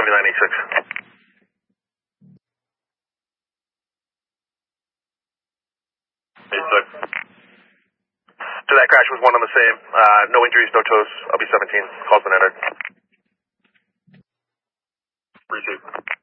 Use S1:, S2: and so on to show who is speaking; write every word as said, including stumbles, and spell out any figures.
S1: seventy-nine eighty-six. eighty-six. So that crash was one on the same. Uh, no injuries, no tows. I'll be seventeen. Call's been entered. Receive.